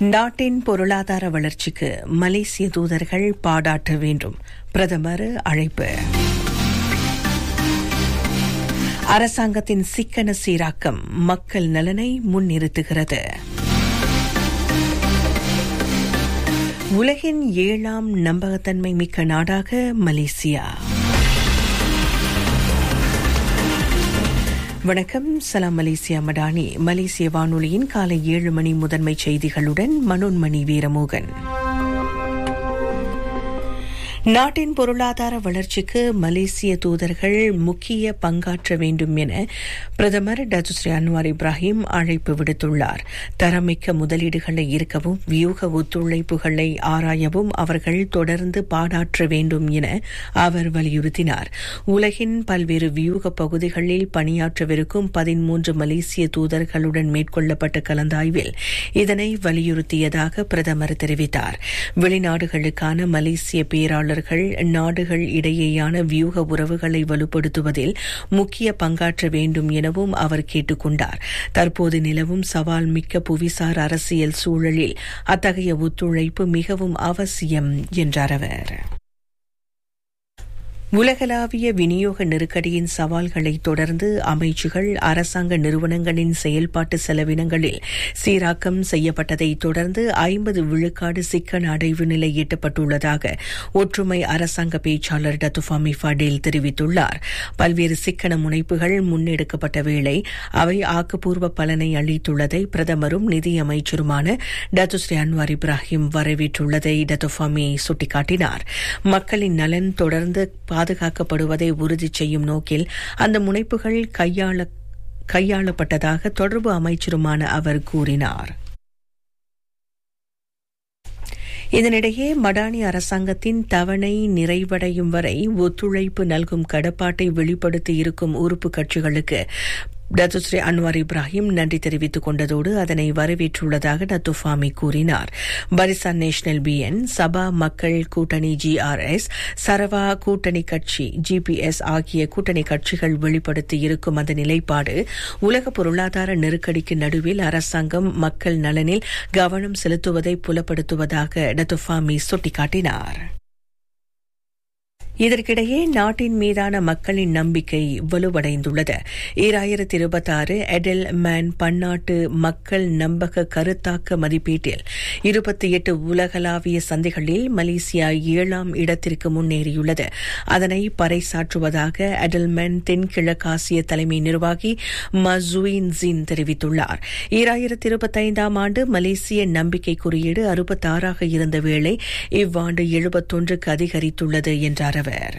நாட்டின் பொருளாதார வளர்ச்சிக்கு மலேசிய தூதர்கள் பாடாற்ற வேண்டும். பிரதமர் அழைப்பு. அரசாங்கத்தின் சிக்கன சீராக்கம் மக்கள் நலனை முன்னிறுத்துகிறது. உலகின் 7ஆம் நம்பகத்தன்மை மிக்க நாடாக மலேசியா. வணக்கம். சலாம் மலேசியா மடானி. மலேசிய வானொலியின் காலை 7 மணி முதன்மை செய்திகளுடன் மனோன்மணி வீரமோகன். நாட்டின் பொருளாதார வளர்ச்சிக்கு மலேசிய தூதர்கள் முக்கிய பங்காற்ற வேண்டும் என பிரதமர் டத்துஸ்ரீ அன்வார் இப்ராஹிம் அழைப்பு விடுத்துள்ளார். தரமிக்க முதலீடுகளை ஈர்க்கவும் வியூக ஒத்துழைப்புகளை ஆராயவும் அவர்கள் தொடர்ந்து பாடாற்ற வேண்டும் என அவர் வலியுறுத்தினார். உலகின் பல்வேறு வியூக பகுதிகளில் பணியாற்றவிருக்கும் 13 மலேசிய தூதர்களுடன் மேற்கொள்ளப்பட்ட கலந்தாய்வில் இதனை வலியுறுத்தியதாக பிரதமர் தெரிவித்தார். வெளிநாடுகளுக்கான மலேசிய பேராளர் நாடுகள் இடையேயான வியூக உறவுகளை வலுப்படுத்துவதில் முக்கிய பங்காற்ற வேண்டும் எனவும் அவர் கேட்டுக் கொண்டார். தற்போது நிலவும் சவால் மிக்க புவிசார் அரசியல் சூழலில் அத்தகைய ஒத்துழைப்பு மிகவும் அவசியம் என்றார் அவர். உலகளாவிய விநியோக நெருக்கடியின் சவால்களை தொடர்ந்து அமைச்சுகள் அரசாங்க நிறுவனங்களின் செயல்பாட்டு செலவினங்களில் சீராக்கம் செய்யப்பட்டதை தொடர்ந்து 50 விழுக்காடு சிக்கன அடைவு நிலை எட்டப்பட்டுள்ளதாக ஒற்றுமை அரசாங்க பேச்சாளர் டத்துஃபாமி ஃபடேல் தெரிவித்துள்ளார். பல்வேறு சிக்கன முனைப்புகள் முன்னெடுக்கப்பட்ட வேளை அவை ஆக்கப்பூர்வ பலனை அளித்துள்ளதை பிரதமரும் நிதியமைச்சருமான டத்துஸ்ரீ அன்வார் இப்ராஹிம் வரவேற்றுள்ளதை டத்துஃபாமி சுட்டிக்காட்டினார். மக்களின் நலன் தொடர்ந்து பாதுகாக்கப்படுவதை உறுதி செய்யும் நோக்கில் அந்த முனைப்புகள் கையாளப்பட்டதாக தொடர்பு அமைச்சருமான அவர் கூறினார். இதனிடையே மடானி அரசாங்கத்தின் தவணை நிறைவடையும் வரை ஒத்துழைப்பு நல்கும் கடப்பாட்டை வெளிப்படுத்தி இருக்கும் உறுப்பு கட்சிகளுக்கு டத்துஸ்ரீ அன்வார் இப்ராஹிம் நன்றி தெரிவித்துக் கொண்டதோடு அதனை வரவேற்றுள்ளதாக டத்துஃபாமி கூறினார். பரிசான் நேஷனல் பிஎன், சபா மக்கள் கூட்டணி GRS, சரவா கூட்டணி கட்சி GPS ஆகிய கூட்டணி கட்சிகள் வெளிப்படுத்தியிருக்கும் அந்த நிலைப்பாடு உலக பொருளாதார நெருக்கடிக்கு நடுவில் அரசாங்கம் மக்கள் நலனில் கவனம் செலுத்துவதை புலப்படுத்துவதாக டத்துஃபாமி சுட்டிக்காட்டினார். இதற்கிடையே நாட்டின் மீதான மக்களின் நம்பிக்கை வலுவடைந்துள்ளது. 2026 எடெல்மேன் பன்னாட்டு மக்கள் நம்பக கருத்தாக்க மதிப்பீட்டில் 28 உலகளாவிய சந்தைகளில் மலேசியா 7ஆம் இடத்திற்கு முன்னேறியுள்ளது. அதனை பறைசாற்றுவதாக எடெல்மேன் தென்கிழக்காசிய தலைமை நிர்வாகி மசுயின் ஜின் தெரிவித்துள்ளார். 2025ஆம் ஆண்டு மலேசிய நம்பிக்கை குறியீடு 66ஆக இருந்த வேளை இவ்வாண்டு 71க்கு அதிகரித்துள்ளது என்றார்.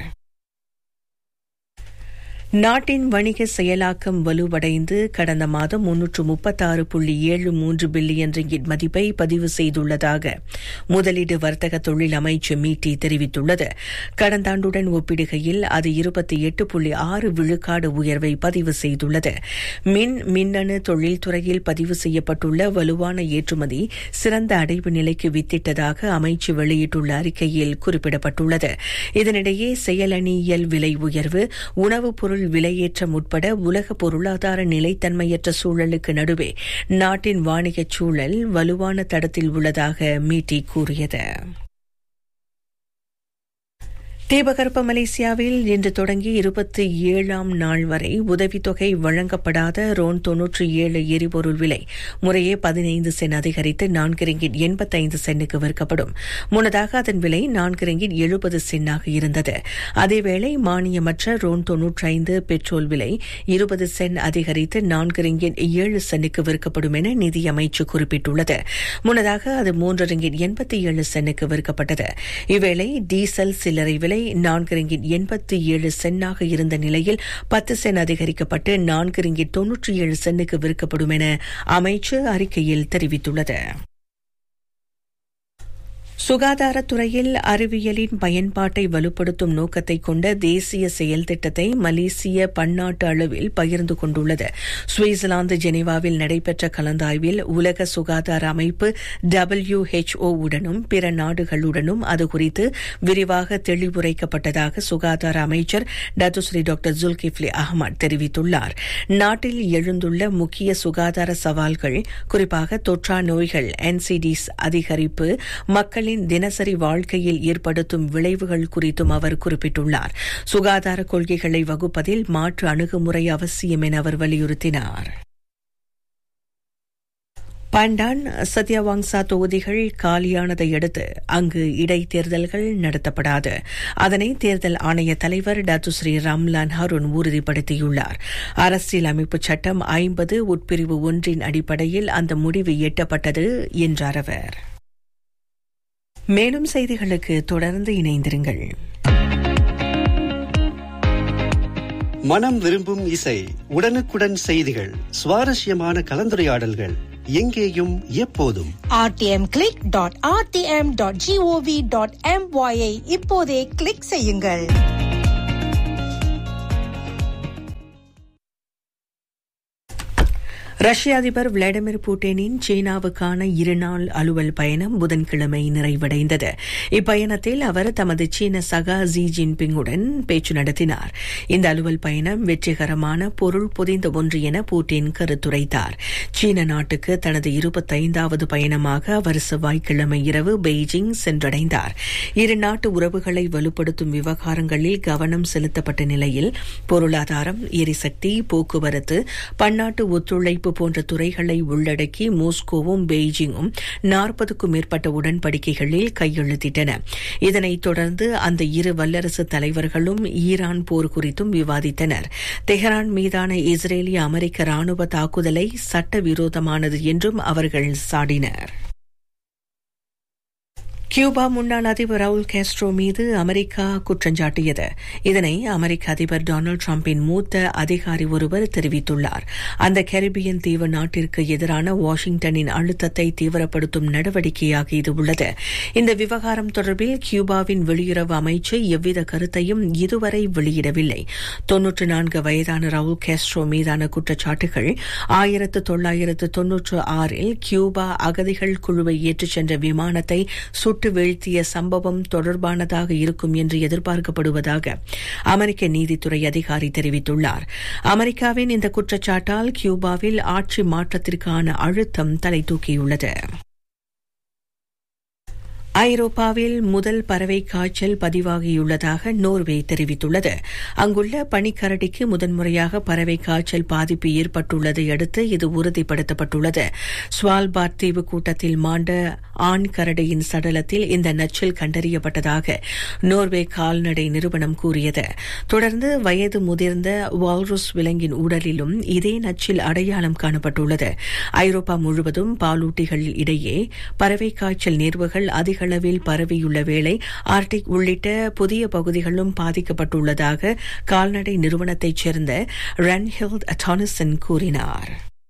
நாட்டின் வணிக செயலாக்கம் வலுவடைந்து கடந்த மாதம் 336.73 பில்லியன் ரிங்கிட் மதிப்பை பதிவு செய்துள்ளதாக முதலீடு வர்த்தக தொழில் அமைச்சு மீட்டி தெரிவித்துள்ளது. கடந்த ஆண்டுடன் ஒப்பிடுகையில் அது 28.6 விழுக்காடு உயர்வை பதிவு செய்துள்ளது. மின்னணு தொழில்துறையில் பதிவு செய்யப்பட்டுள்ள வலுவான ஏற்றுமதி சிறந்த அடைவு நிலைக்கு வித்திட்டதாக அமைச்சு வெளியிட்டுள்ள அறிக்கையில் குறிப்பிடப்பட்டுள்ளது. இதனிடையே செயலணியியல் விலை உயர்வு, உணவுப் பொருள் விலையேற்றம் உட்பட உலக பொருளாதார நிலைத்தன்மையற்ற சூழலுக்கு நடுவே நாட்டின் வாணிகச் சூழல் வலுவான தடத்தில் உள்ளதாக மீட்டி கூறியது. தீபகற்ப மலேசியாவில் இன்று தொடங்கி 27ஆம் நாள் வரை உதவித்தொகை வழங்கப்படாத ரோன் 97 எரிபொருள் விலை முறையே 15 சென்ட் அதிகரித்து 4 ரிங்கிட் 85 சென்ட்டுக்கு விற்கப்படும். முன்னதாக அதன் விலை 4 ரிங்கிட் 70 சென்டாக இருந்தது. அதேவேளை மானியமற்ற ரோன் 95 பெட்ரோல் விலை 20 சென்ட் அதிகரித்து 4 ரிங்கிட் 7 சென்ட்டுக்கு விற்கப்படும் என நிதியமைச்சு குறிப்பிட்டுள்ளது. முன்னதாக அது 3 ரிங்கிட் 87 சென்ட்டுக்கு விற்கப்பட்டது. இவ்வேளை டீசல் சில்லறை விலை 4 ரிங்கிட் 87 சென்டாக இருந்த நிலையில் 10 சென்ட் அதிகரிக்கப்பட்டு 4 ரிங்கிட் 97 சென்ட்டுக்கு விற்கப்படும் என அமைச்சு அறிக்கையில் தெரிவித்துள்ளது. சுகாதாரத்துறையில் அறிவியலின் பயன்பாட்டை வலுப்படுத்தும் நோக்கத்தை கொண்ட தேசிய செயல் திட்டத்தை மலேசிய பன்னாட்டு அளவில் பகிர்ந்து கொண்டுள்ளது. சுவிட்சர்லாந்து ஜெனீவாவில் நடைபெற்ற கலந்தாய்வில் உலக சுகாதார அமைப்பு WHO உடனும் பிற நாடுகளுடனும் அது குறித்து விரிவாக தெளிவுரைக்கப்பட்டதாக சுகாதார அமைச்சர் டத்துஸ்ரீ டாக்டர் ஜுல்கிஃப்லி அஹ்மத் தெரிவித்துள்ளார். நாட்டில் எழுந்துள்ள முக்கிய சுகாதார சவால்கள், குறிப்பாக தொற்றா நோய்கள், NCDs அதிகரிப்பு, மக்களின் தினசரி வாழ்க்கையில் ஏற்படுத்தும் விளைவுகள் குறித்தும் அவர் குறிப்பிட்டுள்ளார். சுகாதார கொள்கைகளை வகுப்பதில் மாற்று அணுகுமுறை அவசியம் என அவர் வலியுறுத்தினார். பண்டான், சத்யவாங்சா தொகுதிகள் காலியானதை அடுத்து அங்கு இடைத்தேர்தல்கள் நடத்தப்படாது. அதனை தேர்தல் ஆணைய தலைவர் டத்துஸ்ரீ ரம்லான் ஹருண் உறுதிப்படுத்தியுள்ளார். அரசியல் அமைப்பு சட்டம் 50 உட்பிரிவு 1 அடிப்படையில் அந்த முடிவு எட்டப்பட்டது என்றார் அவர். மேலும் செய்திகளுக்கு தொடர்ந்து இணைந்திருங்கள். மனம் விரும்பும் இசை, உடனுக்குடன் செய்திகள், சுவாரஸ்யமான கலந்துரையாடல்கள், எங்கேயும் எப்போதும். rtmclick.rtm.gov.my இப்போதே கிளிக் செய்யுங்கள். ரஷ்ய அதிபர் விளாடிமிர் புட்டினின் சீனாவுக்கான 2 நாள் அலுவல் பயணம் புதன்கிழமை நிறைவடைந்தது. இப்பயணத்தில் அவர் தமது சீன சகா ஜி ஜின்பிங்குடன் பேச்சு நடத்தினார். இந்த அலுவல் பயணம் வெற்றிகரமான பொருள் பொதிந்த ஒன்று என புட்டின் கருத்துரைத்தார். சீன நாட்டுக்கு தனது 25வது பயணமாக அவர் செவ்வாய்க்கிழமை இரவு பெய்ஜிங் சென்றடைந்தார். இரு நாட்டு உறவுகளை வலுப்படுத்தும் விவகாரங்களில் கவனம் செலுத்தப்பட்ட நிலையில் பொருளாதாரம், எரிசக்தி, போக்குவரத்து, பன்னாட்டு ஒத்துழைப்பு போன்ற துறைகளை உள்ளடக்கி மாஸ்கோவும் பெய்ஜிங்கும் 40க்கும் மேற்பட்ட உடன்படிக்கைகளில் கையெழுத்திட்டன. இதனைத் தொடர்ந்து அந்த இரு வல்லரசு தலைவர்களும் ஈரான் போர் குறித்தும் விவாதித்தனர். தெஹ்ரான் மீதான இஸ்ரேலிய அமெரிக்க ராணுவ தாக்குதலை சட்டவிரோதமானது என்றும் அவர்கள் சாடினர். கியூபா முன்னாள் அதிபர் ரவுல் காஸ்ட்ரோ மீது அமெரிக்கா குற்றஞ்சாட்டியது. இதனை அமெரிக்க அதிபர் டொனால்டு டிரம்பின் மூத்த அதிகாரி ஒருவர் தெரிவித்துள்ளார். அந்த கரிபியன் தீவு நாட்டிற்கு எதிரான வாஷிங்டனின் அழுத்தத்தை தீவிரப்படுத்தும் நடவடிக்கையாக இது உள்ளது. இந்த விவகாரம் தொடர்பில் கியூபாவின் வெளியுறவு அமைச்சு எவ்வித கருத்தையும் இதுவரை வெளியிடவில்லை. 94 வயதான ரவுல் காஸ்ட்ரோ மீதான குற்றச்சாட்டுகள் 1996இல் கியூபா அகதிகள் குழுவை ஏற்றிச் சென்ற விமானத்தை சுட்டு வீழ்த்திய சம்பவம் தொடர்பானதாக இருக்கும் என்று எதிர்பார்க்கப்படுவதாக அமெரிக்க நீதித்துறை அதிகாரி தெரிவித்துள்ளார். அமெரிக்காவின் இந்த குற்றச்சாட்டால் கியூபாவில் ஆட்சி மாற்றத்திற்கான அழுத்தம் தலை தூக்கியுள்ளது. ஐரோப்பாவில் முதல் பறவை காய்ச்சல் பதிவாகியுள்ளதாக நோர்வே தெரிவித்துள்ளது. அங்குள்ள பனிக்கரடிக்கு முதன்முறையாக பறவை காய்ச்சல் பாதிப்பு ஏற்பட்டுள்ளதை அடுத்து இது உறுதிப்படுத்தப்பட்டுள்ளது. ஸ்வால்பார்ட் தீவு கூட்டத்தில் மாண்ட ஆண் கரடியின் சடலத்தில் இந்த நச்சில் கண்டறியப்பட்டதாக நோர்வே கால்நடை நிறுவனம் கூறியது. தொடர்ந்து வயது முதிர்ந்த வால்ரஸ் விலங்கின் உடலிலும் இதே நச்சில் அடையாளம் காணப்பட்டுள்ளது. ஐரோப்பா முழுவதும் பாலூட்டிகள் இடையே பறவை காய்ச்சல் நேர்வுகள் அதிக அளவில் பரவியுள்ள வேளை ஆர்டிக் உள்ளிட்ட புதிய பகுதிகளும் பாதிக்கப்பட்டுள்ளதாக கால்நடை நிறுவனத்தைச் சேர்ந்த ரன்ஹில்ட் டானிசன் கூறினார்.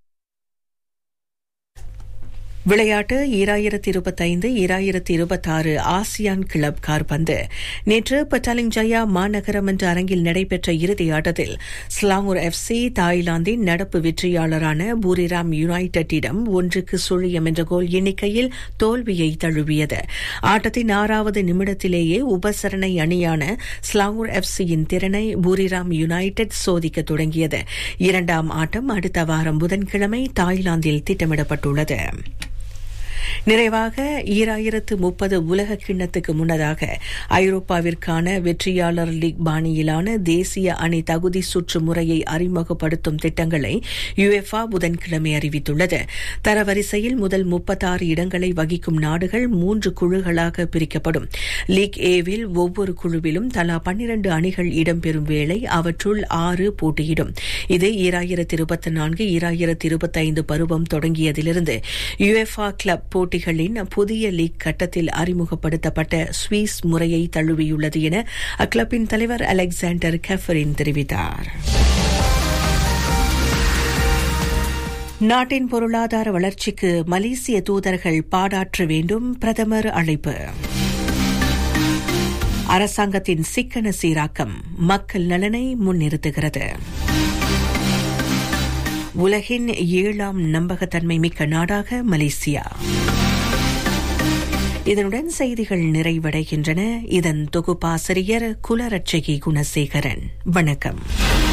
விளையாட்டு 2025-2026 ஆசியான் கிளப் கால்பந்து நேற்று பட்டாலிங் ஜயா மாநகரம் அரங்கில் நடைபெற்ற இறுதி ஆட்டத்தில் ஸ்லாங்கூர் FC தாய்லாந்தின் நடப்பு வெற்றியாளரான பூரிராம் யுனைடெட்டிடம் 1-0 என்ற கோல் எண்ணிக்கையில் தோல்வியை தழுவியது. ஆட்டத்தின் 6வது நிமிடத்திலேயே உபசரணை அணியான ஸ்லாங்கூர் FCயின் திறனை பூரிராம் யுனைடெட் சோதிக்க தொடங்கியது. இரண்டாம் ஆட்டம் அடுத்த வாரம் புதன்கிழமை தாய்லாந்தில் திட்டமிடப்பட்டுள்ளது. நிறைவாக 2030 உலக கிண்ணத்துக்கு முன்னதாக ஐரோப்பாவிற்கான வெற்றியாளர் லீக் பாணியிலான தேசிய அணி தகுதி சுற்று முறையை அறிமுகப்படுத்தும் திட்டங்களை யுஎஃபா புதன்கிழமை அறிவித்துள்ளது. தரவரிசையில் முதல் 36 இடங்களை வகிக்கும் நாடுகள் 3 குழுக்களாக பிரிக்கப்படும். லீக் ஏவில் ஒவ்வொரு குழுவிலும் தலா 12 அணிகள் இடம்பெறும் வேளை அவற்றுள் 6 போட்டியிடும். இது 2024-2025 பருவம் தொடங்கியதிலிருந்து யுஎஃபா கிளப் போட்டிகளின் புதிய லீக் கட்டத்தில் அறிமுகப்படுத்தப்பட்ட ஸ்வீஸ் முறையை தழுவியுள்ளது என அக்ளப்பின் தலைவர் அலெக்சாண்டர் கெஃபரின் தெரிவித்தார். நாட்டின் பொருளாதார வளர்ச்சிக்கு மலேசிய தூதர்கள் பாடாற்ற வேண்டும், பிரதமர் அழைப்பு. அரசாங்கத்தின் சிக்கன சீராக்கம் மக்கள் நலனை முன்னிறுத்துகிறது. உலகின் 7ஆம் நம்பகத்தன்மை மிக்க நாடாக மலேசியா. இதனுடன் செய்திகள் நிறைவடைகின்றன. இதன் தொகுப்பாசிரியர் குலரட்சகி குணசேகரன். வணக்கம்.